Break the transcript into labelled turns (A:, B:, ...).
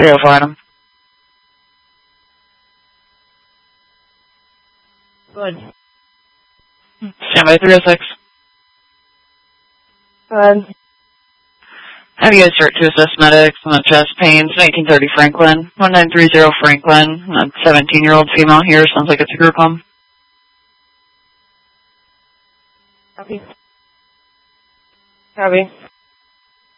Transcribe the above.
A: 304 Adam.
B: Good.
A: Stand by 306.
B: Good.
A: Have you guys start to assess medics on the chest pains, 1930 Franklin, 1930 Franklin, a 17-year-old female here, sounds like it's a group home.
B: Copy. Copy.